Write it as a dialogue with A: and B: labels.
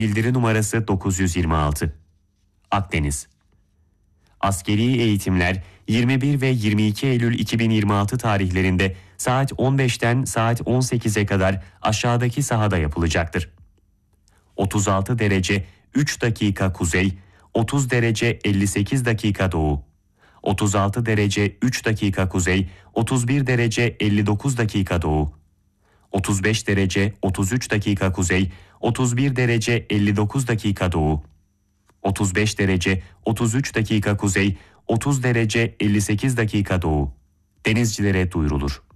A: Bildiri numarası 926. Akdeniz. Askeri eğitimler 21 ve 22 Eylül 2026 tarihlerinde saat 15'ten saat 18'e kadar aşağıdaki sahada yapılacaktır. 36 derece 3 dakika kuzey, 30 derece 58 dakika doğu, 36 derece 3 dakika kuzey, 31 derece 59 dakika doğu, 35 derece 33 dakika kuzey, 31 derece 59 dakika doğu, 35 derece 33 dakika kuzey, 30 derece 58 dakika doğu. Denizcilere duyurulur.